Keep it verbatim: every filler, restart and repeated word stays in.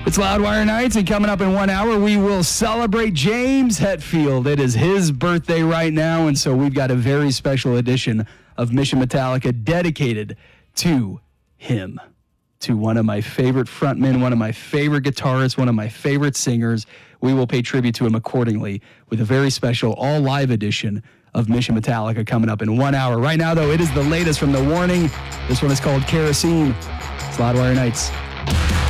It's Loudwire Nights, and coming up in one hour, we will celebrate James Hetfield. It is his birthday right now, and so we've got a very special edition of Mission Metallica dedicated to him, to one of my favorite frontmen, one of my favorite guitarists, one of my favorite singers. We will pay tribute to him accordingly with a very special all-live edition of Mission Metallica coming up in one hour. Right now, though, it is the latest from The Warning. This one is called Kerosene. It's Loudwire Nights.